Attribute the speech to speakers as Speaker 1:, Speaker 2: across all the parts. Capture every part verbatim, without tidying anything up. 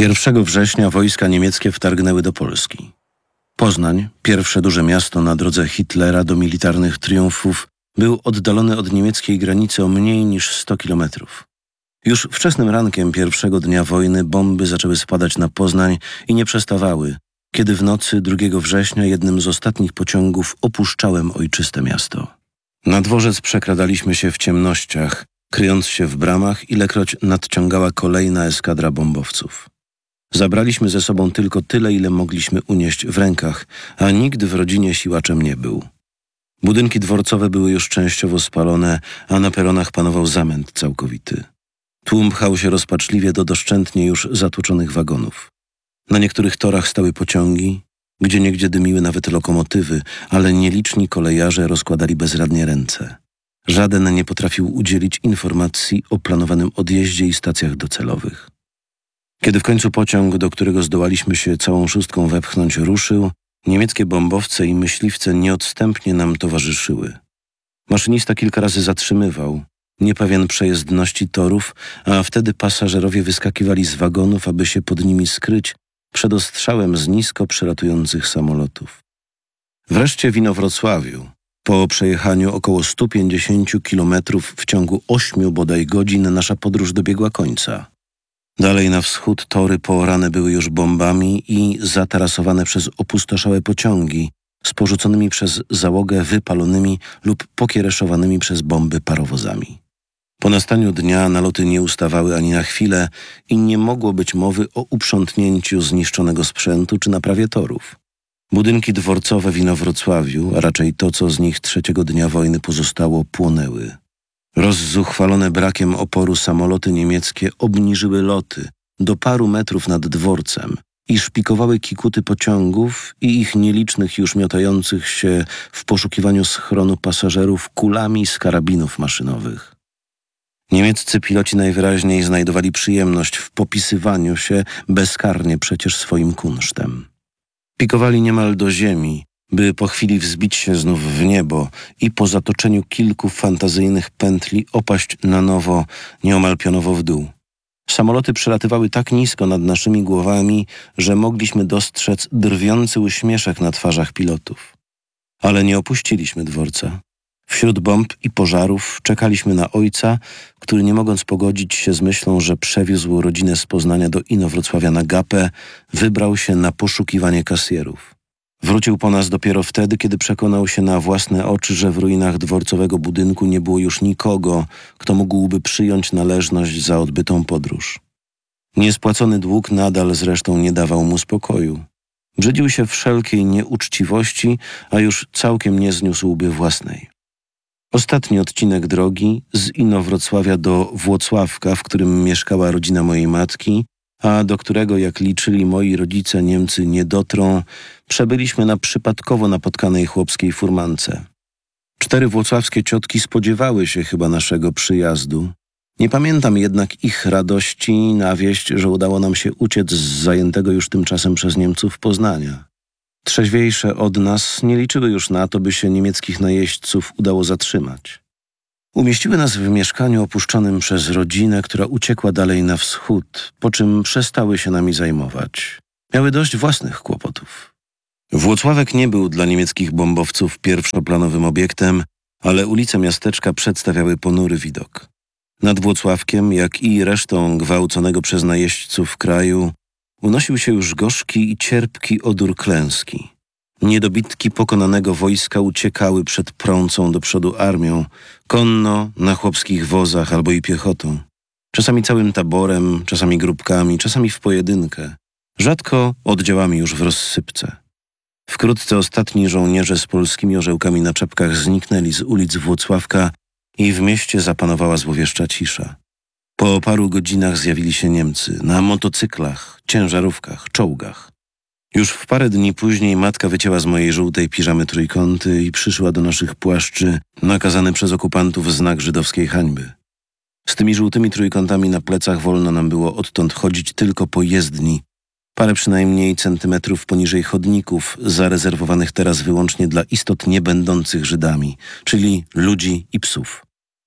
Speaker 1: pierwszego września wojska niemieckie wtargnęły do Polski. Poznań, pierwsze duże miasto na drodze Hitlera do militarnych triumfów, był oddalony od niemieckiej granicy o mniej niż sto kilometrów. Już wczesnym rankiem pierwszego dnia wojny bomby zaczęły spadać na Poznań i nie przestawały, kiedy w nocy drugiego września jednym z ostatnich pociągów opuszczałem ojczyste miasto. Na dworzec przekradaliśmy się w ciemnościach, kryjąc się w bramach, ilekroć nadciągała kolejna eskadra bombowców. Zabraliśmy ze sobą tylko tyle, ile mogliśmy unieść w rękach, a nikt w rodzinie siłaczem nie był. Budynki dworcowe były już częściowo spalone, a na peronach panował zamęt całkowity. Tłum pchał się rozpaczliwie do doszczętnie już zatłoczonych wagonów. Na niektórych torach stały pociągi, gdzieniegdzie dymiły nawet lokomotywy, ale nieliczni kolejarze rozkładali bezradnie ręce. Żaden nie potrafił udzielić informacji o planowanym odjeździe i stacjach docelowych. Kiedy w końcu pociąg, do którego zdołaliśmy się całą szóstką wepchnąć, ruszył, niemieckie bombowce i myśliwce nieodstępnie nam towarzyszyły. Maszynista kilka razy zatrzymywał, niepewien przejezdności torów, a wtedy pasażerowie wyskakiwali z wagonów, aby się pod nimi skryć przed ostrzałem z nisko przelatujących samolotów. Wreszcie w Inowrocławiu, po przejechaniu około stu pięćdziesięciu kilometrów w ciągu ośmiu bodaj godzin, nasza podróż dobiegła końca. Dalej na wschód tory poorane były już bombami i zatarasowane przez opustoszałe pociągi z porzuconymi przez załogę wypalonymi lub pokiereszowanymi przez bomby parowozami. Po nastaniu dnia naloty nie ustawały ani na chwilę i nie mogło być mowy o uprzątnięciu zniszczonego sprzętu czy naprawie torów. Budynki dworcowe w Inowrocławiu, a raczej to, co z nich trzeciego dnia wojny pozostało, płonęły. Rozzuchwalone brakiem oporu samoloty niemieckie obniżyły loty do paru metrów nad dworcem i szpikowały kikuty pociągów i ich nielicznych już miotających się w poszukiwaniu schronu pasażerów kulami z karabinów maszynowych. Niemieccy piloci najwyraźniej znajdowali przyjemność w popisywaniu się bezkarnie przecież swoim kunsztem. Pikowali niemal do ziemi, by po chwili wzbić się znów w niebo i po zatoczeniu kilku fantazyjnych pętli opaść na nowo, nieomal pionowo w dół. Samoloty przelatywały tak nisko nad naszymi głowami, że mogliśmy dostrzec drwiący uśmieszek na twarzach pilotów. Ale nie opuściliśmy dworca. Wśród bomb i pożarów czekaliśmy na ojca, który nie mogąc pogodzić się z myślą, że przewiózł rodzinę z Poznania do Inowrocławia na gapę, wybrał się na poszukiwanie kasjerów. Wrócił po nas dopiero wtedy, kiedy przekonał się na własne oczy, że w ruinach dworcowego budynku nie było już nikogo, kto mógłby przyjąć należność za odbytą podróż. Niespłacony dług nadal zresztą nie dawał mu spokoju. Brzydził się wszelkiej nieuczciwości, a już całkiem nie zniósłby własnej. Ostatni odcinek drogi z Inowrocławia do Włocławka, w którym mieszkała rodzina mojej matki, a do którego, jak liczyli moi rodzice, Niemcy nie dotrą, przebyliśmy na przypadkowo napotkanej chłopskiej furmance. Cztery włocławskie ciotki spodziewały się chyba naszego przyjazdu. Nie pamiętam jednak ich radości na wieść, że udało nam się uciec z zajętego już tymczasem przez Niemców Poznania. Trzeźwiejsze od nas nie liczyły już na to, by się niemieckich najeźdźców udało zatrzymać. Umieściły nas w mieszkaniu opuszczonym przez rodzinę, która uciekła dalej na wschód, po czym przestały się nami zajmować. Miały dość własnych kłopotów. Włocławek nie był dla niemieckich bombowców pierwszoplanowym obiektem, ale ulice miasteczka przedstawiały ponury widok. Nad Włocławkiem, jak i resztą gwałconego przez najeźdźców kraju, unosił się już gorzki i cierpki odór klęski. Niedobitki pokonanego wojska uciekały przed prącą do przodu armią, konno, na chłopskich wozach albo i piechotą. Czasami całym taborem, czasami grupkami, czasami w pojedynkę. Rzadko oddziałami już w rozsypce. Wkrótce ostatni żołnierze z polskimi orzełkami na czapkach zniknęli z ulic Włocławka i w mieście zapanowała złowieszcza cisza. Po paru godzinach zjawili się Niemcy na motocyklach, ciężarówkach, czołgach. Już w parę dni później matka wycięła z mojej żółtej piżamy trójkąty i przyszła do naszych płaszczy nakazany przez okupantów znak żydowskiej hańby. Z tymi żółtymi trójkątami na plecach wolno nam było odtąd chodzić tylko po jezdni, parę przynajmniej centymetrów poniżej chodników, zarezerwowanych teraz wyłącznie dla istot niebędących Żydami, czyli ludzi i psów.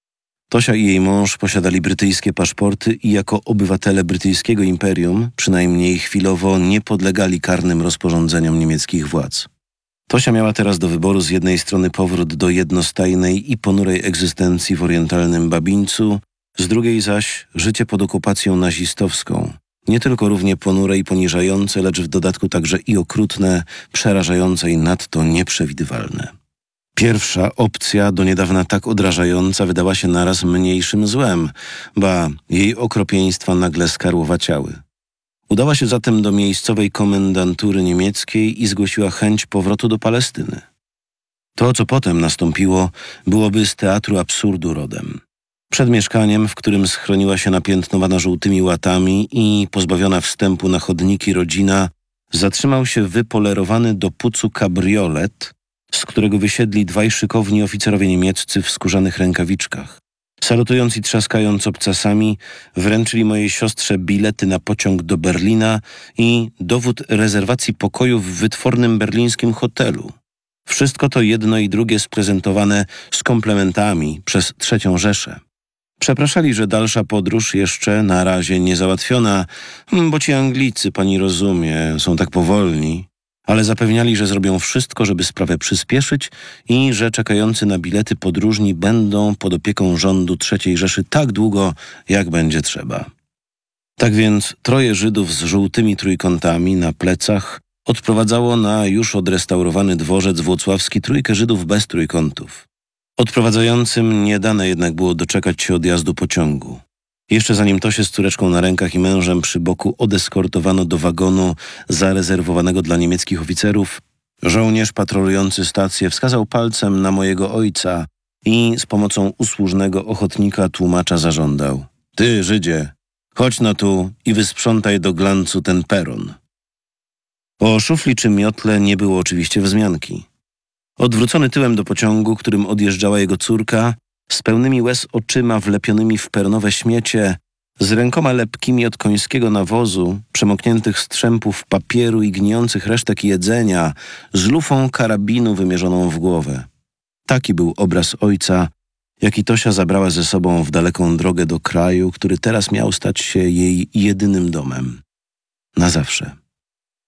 Speaker 1: Tosia i jej mąż posiadali brytyjskie paszporty i jako obywatele brytyjskiego imperium, przynajmniej chwilowo, nie podlegali karnym rozporządzeniom niemieckich władz. Tosia miała teraz do wyboru z jednej strony powrót do jednostajnej i ponurej egzystencji w orientalnym Babińcu, z drugiej zaś życie pod okupacją nazistowską, nie tylko równie ponure i poniżające, lecz w dodatku także i okrutne, przerażające i nadto nieprzewidywalne. Pierwsza opcja, do niedawna tak odrażająca, wydała się naraz mniejszym złem, ba, jej okropieństwa nagle skarłowaciały. Udała się zatem do miejscowej komendantury niemieckiej i zgłosiła chęć powrotu do Palestyny. To, co potem nastąpiło, byłoby z teatru absurdu rodem. Przed mieszkaniem, w którym schroniła się napiętnowana żółtymi łatami i pozbawiona wstępu na chodniki rodzina, zatrzymał się wypolerowany do pucu kabriolet, z którego wysiedli dwaj szykowni oficerowie niemieccy w skórzanych rękawiczkach. Salutując i trzaskając obcasami, wręczyli mojej siostrze bilety na pociąg do Berlina i dowód rezerwacji pokoju w wytwornym berlińskim hotelu. Wszystko to jedno i drugie sprezentowane z komplementami przez Trzecią Rzeszę. Przepraszali, że dalsza podróż jeszcze na razie nie załatwiona, bo ci Anglicy, pani rozumie, są tak powolni, ale zapewniali, że zrobią wszystko, żeby sprawę przyspieszyć i że czekający na bilety podróżni będą pod opieką rządu Trzeciej Rzeszy tak długo, jak będzie trzeba. Tak więc troje Żydów z żółtymi trójkątami na plecach odprowadzało na już odrestaurowany dworzec włocławski trójkę Żydów bez trójkątów. Odprowadzającym nie dane jednak było doczekać się odjazdu pociągu. Jeszcze zanim to się z córeczką na rękach i mężem przy boku odeskortowano do wagonu zarezerwowanego dla niemieckich oficerów, żołnierz patrolujący stację wskazał palcem na mojego ojca i z pomocą usłużnego ochotnika tłumacza zażądał: „Ty, Żydzie, chodź no tu i wysprzątaj do glancu ten peron”. O szufli czy miotle nie było oczywiście wzmianki. Odwrócony tyłem do pociągu, którym odjeżdżała jego córka, z pełnymi łez oczyma wlepionymi w peronowe śmiecie, z rękoma lepkimi od końskiego nawozu, przemokniętych strzępów papieru i gnijących resztek jedzenia, z lufą karabinu wymierzoną w głowę. Taki był obraz ojca, jaki Tosia zabrała ze sobą w daleką drogę do kraju, który teraz miał stać się jej jedynym domem. Na zawsze.